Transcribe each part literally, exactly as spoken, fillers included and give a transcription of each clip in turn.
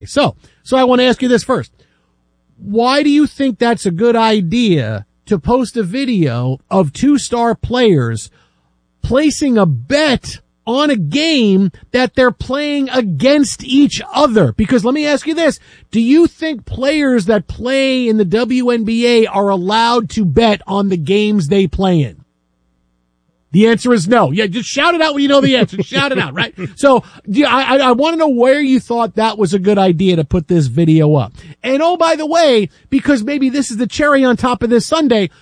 So, so I want to ask you this first. Why do you think that's a good idea to post a video of two star players placing a bet on a game that they're playing against each other? Because let me ask you this. Do you think players that play in the W N B A are allowed to bet on the games they play in? The answer is no. Yeah, just shout it out when you know the answer. Shout it out, right? So, yeah, I, I want to know where you thought that was a good idea to put this video up. And oh, by the way, because maybe this is the cherry on top of this Sunday,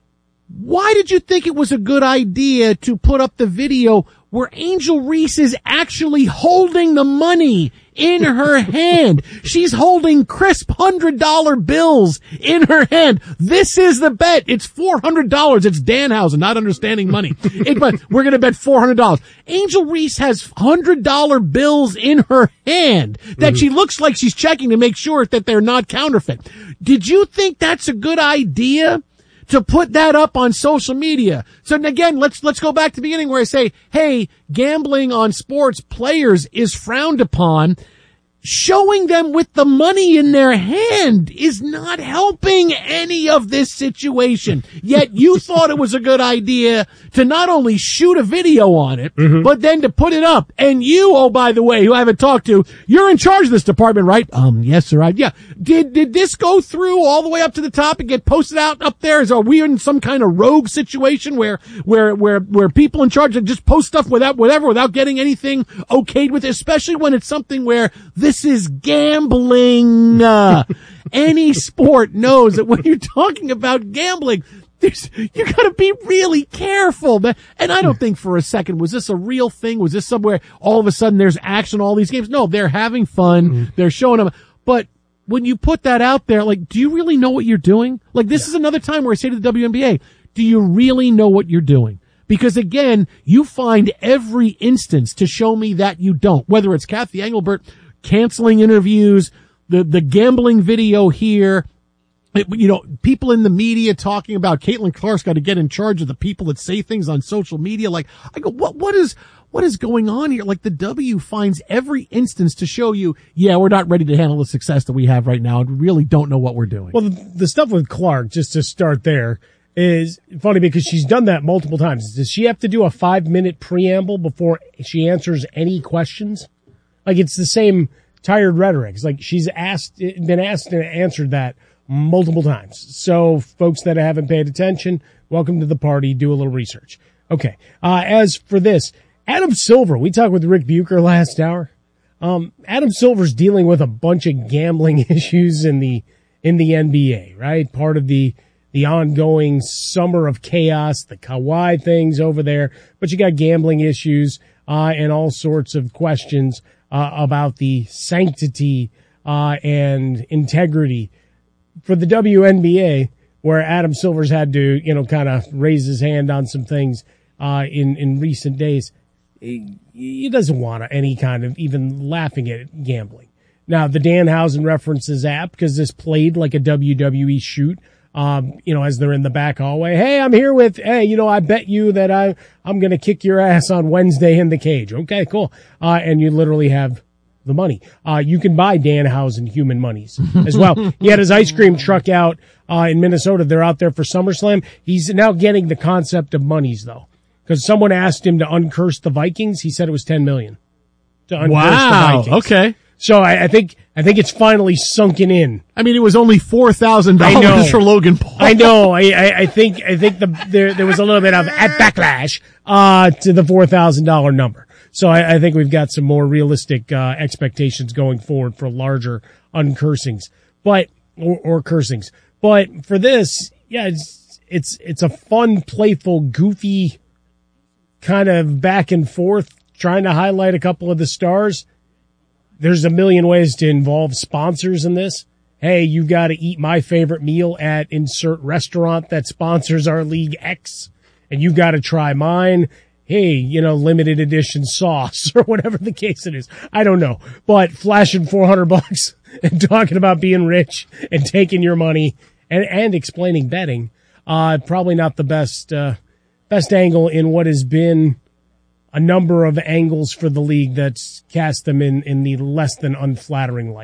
why did you think it was a good idea to put up the video where Angel Reese is actually holding the money in her hand? She's holding crisp one hundred dollar bills in her hand. This is the bet. It's four hundred dollars. It's Danhausen, not understanding money. It, but we're going to bet four hundred dollars. Angel Reese has one hundred dollar bills in her hand that mm-hmm. she looks like she's checking to make sure that they're not counterfeit. Did you think that's a good idea to put that up on social media? So again, let's, let's go back to the beginning where I say, hey, gambling on sports players is frowned upon. Showing them with the money in their hand is not helping any of this situation. Yet you thought it was a good idea to not only shoot a video on it, mm-hmm. but then to put it up. And you, oh, by the way, who I haven't talked to, you're in charge of this department, right? Um, yes, sir. I, yeah. Did, did this go through all the way up to the top and get posted out up there? Is, are we in some kind of rogue situation where, where, where, where people in charge just post stuff without, whatever, without getting anything okayed with it, especially when it's something where this This is gambling. Uh, any sport knows that when you're talking about gambling, there's, you gotta be really careful. And I don't think for a second, was this a real thing? Was this somewhere all of a sudden there's action, all these games? No, they're having fun. Mm-hmm. They're showing them. But when you put that out there, like, do you really know what you're doing? Like, this yeah. is another time where I say to the W N B A, do you really know what you're doing? Because again, you find every instance to show me that you don't, whether it's Kathy Engelbert canceling interviews, the, the gambling video here, it, you know, people in the media talking about Caitlin Clark's got to get in charge of the people that say things on social media. Like, I go, what, what is, what is going on here? Like, the W finds every instance to show you, yeah, we're not ready to handle the success that we have right now and really don't know what we're doing. Well, the, the stuff with Clark, just to start there, is funny because she's done that multiple times. Does she have to do a five minute preamble before she answers any questions? Like, it's the same tired rhetoric. It's like she's asked, been asked and answered that multiple times. So folks that haven't paid attention, welcome to the party. Do a little research. Okay. Uh, as for this, Adam Silver, we talked with Rick Bucher last hour. Um, Adam Silver's dealing with a bunch of gambling issues in the, in the N B A, right? Part of the, the ongoing summer of chaos, the Kawhi things over there, but you got gambling issues, uh, and all sorts of questions Uh, about the sanctity uh, and integrity for the W N B A, where Adam Silver's had to, you know, kind of raise his hand on some things uh, in in recent days. He, he doesn't want any kind of even laughing at gambling. Now, the Danhausen reference is apt because this played like a W W E shoot. Um, you know, as they're in the back hallway, hey, I'm here with, hey, you know, I bet you that I, I'm going to kick your ass on Wednesday in the cage. Okay, cool. Uh, and you literally have the money. Uh, you can buy Danhausen human monies as well. He had his ice cream truck out, uh, in Minnesota. They're out there for SummerSlam. He's now getting the concept of monies though, because someone asked him to uncurse the Vikings. He said it was ten million to uncurse wow. the Vikings. Okay. So I, I think, I think it's finally sunken in. I mean, it was only four thousand dollars for Logan Paul. I know. I, I, I think, I think the, there, there was a little bit of at backlash, uh, to the four thousand dollars number. So I, I think we've got some more realistic, uh, expectations going forward for larger uncursings, but, or, or cursings. But for this, yeah, it's, it's, it's a fun, playful, goofy kind of back and forth, trying to highlight a couple of the stars. There's a million ways to involve sponsors in this. Hey, you've got to eat my favorite meal at insert restaurant that sponsors our League X, and you've got to try mine. Hey, you know, limited edition sauce or whatever the case it is. I don't know. But flashing four hundred bucks and talking about being rich and taking your money and, and explaining betting, uh, probably not the best, uh, best angle in what has been a number of angles for the league that's cast them in, in the less than unflattering light.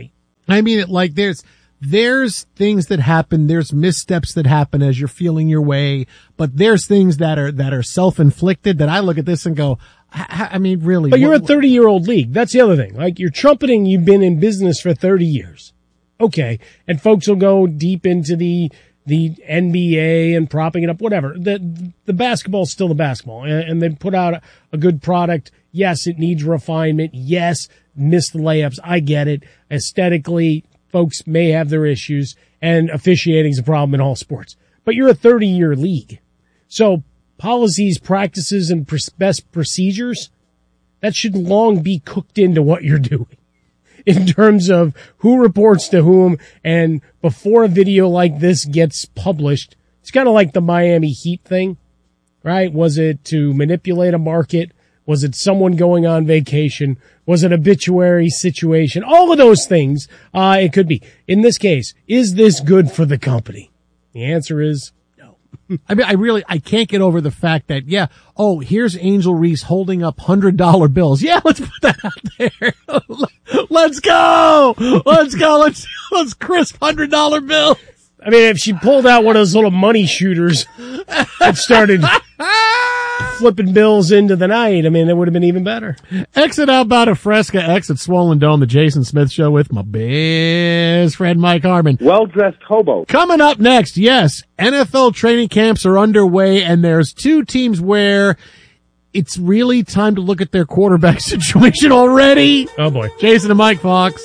I mean it like there's, there's things that happen, there's missteps that happen as you're feeling your way, but there's things that are, that are self-inflicted that I look at this and go, I, I mean, really. But you're what, a thirty-year-old league. That's the other thing. Like, you're trumpeting you've been in business for thirty years. Okay. And folks will go deep into the, the N B A and propping it up, whatever. The, the basketball's still the basketball, and, and they put out a, a good product. Yes, it needs refinement. Yes, missed layups. I get it. Aesthetically, folks may have their issues, and officiating's a problem in all sports. But you're a thirty-year league. So policies, practices, and pr- best procedures, that should long be cooked into what you're doing in terms of who reports to whom. And before a video like this gets published, it's kind of like the Miami Heat thing, right? Was it to manipulate a market? Was it someone going on vacation? Was it an obituary situation? All of those things, uh, it could be. In this case, is this good for the company? The answer is no. I mean, I really, I can't get over the fact that, yeah, oh, here's Angel Reese holding up one hundred dollar bills. Yeah, let's put that out there. Let's go. Let's go. Let's, let's crisp one hundred dollar bills. I mean, if she pulled out one of those little money shooters and started flipping bills into the night, I mean, it would have been even better. Exit Outbound of Fresca, exit Swollen Dome, the Jason Smith Show with my best friend Mike Harmon. Well-dressed hobo. Coming up next, yes, N F L training camps are underway, and there's two teams where it's really time to look at their quarterback situation already. Oh, boy. Jason and Mike Fox.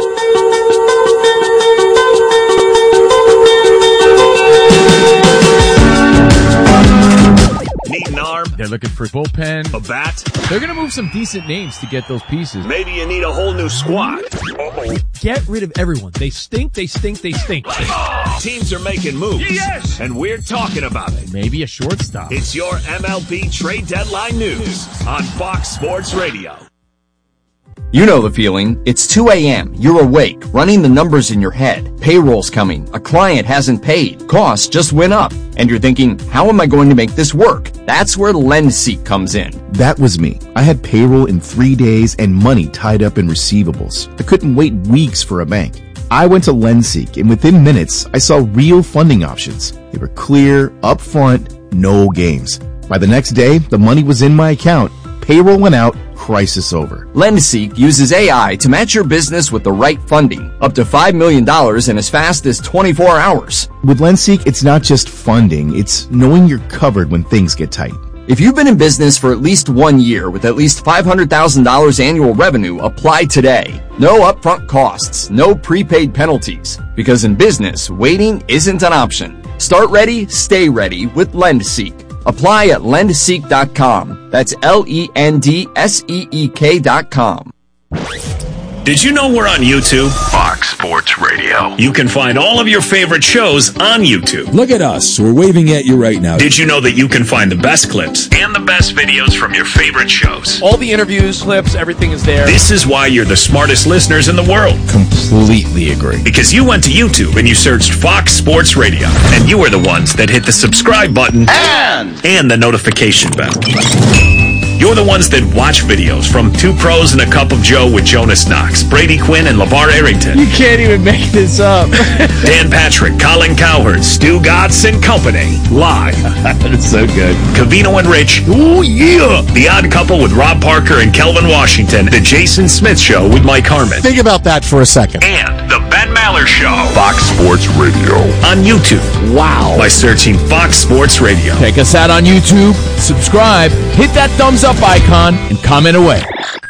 Need an arm? They're looking for bullpen. A bat? They're going to move some decent names to get those pieces. Maybe you need a whole new squad. Uh-oh. Get rid of everyone. They stink, they stink, they stink. Teams are making moves. Yes! And we're talking about it. Maybe a shortstop. It's your M L B trade deadline news on Fox Sports Radio. You know the feeling. It's two a.m. You're awake, running the numbers in your head. Payroll's coming. A client hasn't paid. Costs just went up. And you're thinking, how am I going to make this work? That's where LendSeek comes in. That was me. I had payroll in three days and money tied up in receivables. I couldn't wait weeks for a bank. I went to LendSeek, and within minutes, I saw real funding options. They were clear, upfront, no games. By the next day, the money was in my account. Payroll went out. Crisis over. LendSeek uses A I to match your business with the right funding, up to five million dollars in as fast as twenty-four hours. With LendSeek, it's not just funding, it's knowing you're covered when things get tight. If you've been in business for at least one year with at least five hundred thousand dollars annual revenue, apply today. No upfront costs, no prepaid penalties. Because in business, waiting isn't an option. Start ready, stay ready with LendSeek. Apply at lend seek dot com. That's L E N D S E E K dot com. Did you know we're on YouTube? Fox Sports Radio. You can find all of your favorite shows on YouTube. Look at us. We're waving at you right now. Did you know that you can find the best clips and the best videos from your favorite shows? All the interviews, clips, everything is there. This is why you're the smartest listeners in the world. Completely agree. Because you went to YouTube and you searched Fox Sports Radio. And you were the ones that hit the subscribe button and, and the notification bell. You're the ones that watch videos from Two Pros and a Cup of Joe with Jonas Knox, Brady Quinn, and LeVar Arrington. You can't even make this up. Dan Patrick, Colin Cowherd, Stu Gatz and Company. Live. That's so good. Covino and Rich. Ooh, yeah. The Odd Couple with Rob Parker and Kelvin Washington. The Jason Smith Show with Mike Harmon. Think about that for a second. And The Ben Maller Show. Fox Sports Radio. On YouTube. Wow. By searching Fox Sports Radio. Check us out on YouTube. Subscribe. Hit that thumbs up icon and comment away.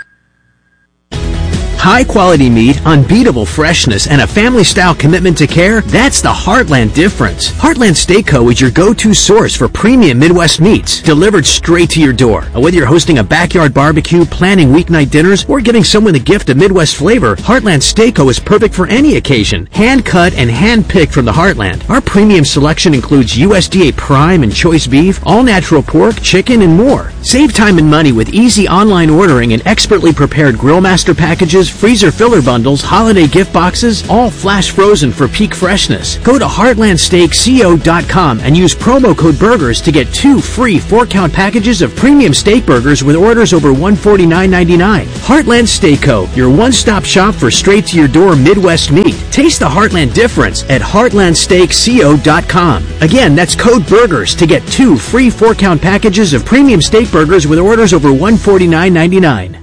High quality meat, unbeatable freshness, and a family style commitment to care, that's the Heartland difference. Heartland Steak Co. is your go-to source for premium Midwest meats, delivered straight to your door. Whether you're hosting a backyard barbecue, planning weeknight dinners, or giving someone the gift of Midwest flavor, Heartland Steak Co. is perfect for any occasion. Hand cut and hand picked from the Heartland. Our premium selection includes U S D A prime and choice beef, all natural pork, chicken, and more. Save time and money with easy online ordering and expertly prepared grill master packages freezer filler bundles, holiday gift boxes, all flash frozen for peak freshness. Go to heartland steak co dot com and use promo code BURGERS to get two free four-count packages of premium steak burgers with orders over one hundred forty-nine ninety-nine. Heartland Steak Co., your one-stop shop for straight-to-your-door Midwest meat. Taste the Heartland difference at heartland steak co dot com. Again, that's code BURGERS to get two free four-count packages of premium steak burgers with orders over one hundred forty-nine ninety-nine.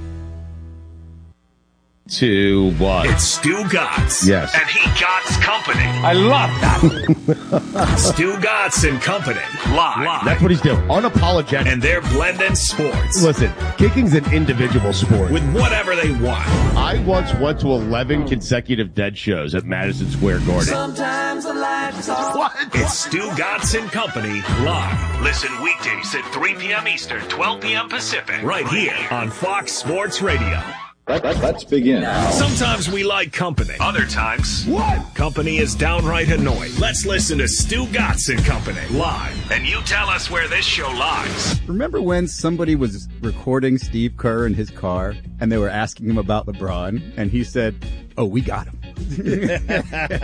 To what? It's Stu Gotts. Yes. And he Gotts Company. I love that. Stu Gotts and Company. Live. Live. That's what he's doing. Unapologetic. And they're blending sports. Listen, kicking's an individual sport. With whatever they want. I once went to eleven consecutive dead shows at Madison Square Garden. Sometimes the lights off. What? It's Stu Gotts and Company. Live. Listen weekdays at three p.m. Eastern, twelve p.m. Pacific. Right here on Fox Sports Radio. Let, let, let's begin. Sometimes we like company. Other times, what? Company is downright annoying. Let's listen to Stu Gotts and Company live. And you tell us where this show lies. Remember when somebody was recording Steve Kerr in his car and they were asking him about LeBron and he said, oh, we got him. Remember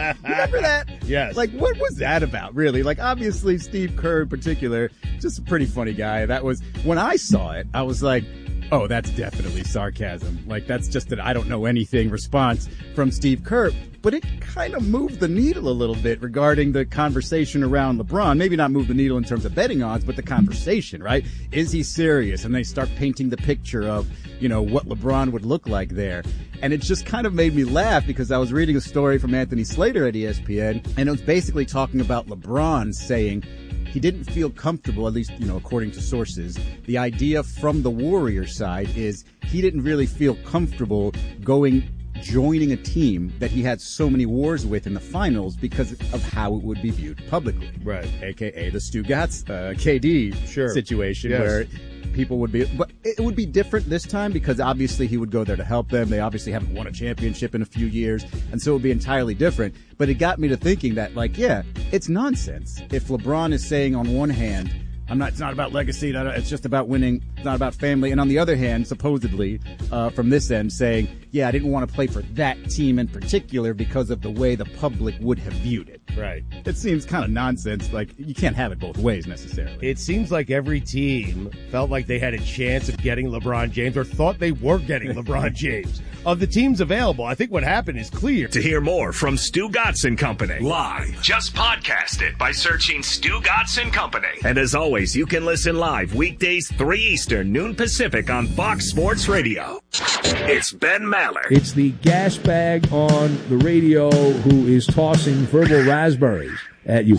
that? Yes. Like, what was that about, really? Like, obviously, Steve Kerr in particular, just a pretty funny guy. That was, when I saw it, I was like, oh, that's definitely sarcasm. Like, that's just an I don't know anything response from Steve Kerr. But it kind of moved the needle a little bit regarding the conversation around LeBron. Maybe not move the needle in terms of betting odds, but the conversation, right? Is he serious? And they start painting the picture of, you know, what LeBron would look like there. And it just kind of made me laugh because I was reading a story from Anthony Slater at E S P N, and it was basically talking about LeBron saying he didn't feel comfortable, at least, you know, according to sources. The idea from the Warriors side is he didn't really feel comfortable going, joining a team that he had so many wars with in the finals because of how it would be viewed publicly. Right. A K A the Stu Gotts, uh, K D sure. situation yes. where people would be, but it would be different this time because obviously he would go there to help them. They obviously haven't won a championship in a few years, and so it would be entirely different. But it got me to thinking that, like, yeah, it's nonsense. If LeBron is saying on one hand, I'm not, it's not about legacy, not, it's just about winning, it's not about family. And on the other hand, supposedly, uh, from this end saying, yeah, I didn't want to play for that team in particular because of the way the public would have viewed it. Right. It seems kind of nonsense. Like, you can't have it both ways necessarily. It seems like every team felt like they had a chance of getting LeBron James or thought they were getting LeBron James. Of the teams available, I think what happened is clear. To hear more from Stu Gotts and Company live, just podcast it by searching Stu Gotts and Company. And as always, you can listen live weekdays three Eastern, noon Pacific on Fox Sports Radio. It's Ben Maller. It's the gas bag on the radio who is tossing verbal raspberries at you.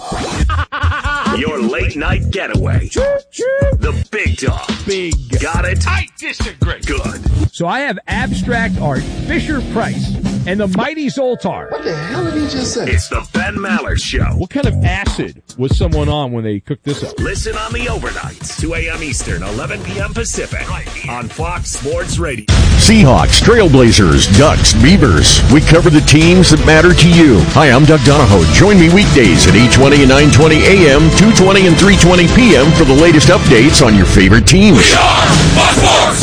Your late night getaway. The big dog. Big. Got it? I disagree. Good. So I have abstract art, Fisher Price, and the Mighty Zoltar. What the hell did he just say? It's the Ben Maller Show. What kind of acid was someone on when they cooked this up? Listen on the overnights, two a.m. Eastern, eleven p.m. Pacific, right here on Fox Sports Radio. Seahawks, Trailblazers, Ducks, Beavers. We cover the teams that matter to you. Hi, I'm Doug Donahoe. Join me weekdays at eight twenty and nine twenty a.m., two twenty and three twenty p.m. for the latest updates on your favorite teams. We are Fox Sports!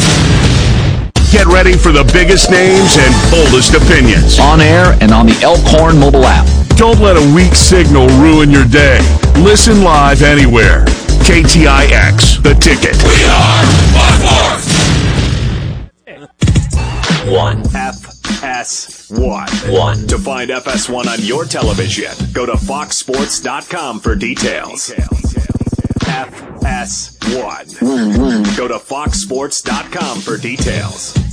Get ready for the biggest names and boldest opinions. On air and on the Elkhorn mobile app. Don't let a weak signal ruin your day. Listen live anywhere. K T I X, The Ticket. We are Fox Sports! One. F S one. One. To find F S one on your television, go to fox sports dot com for details. F S one. Go to fox sports dot com for details.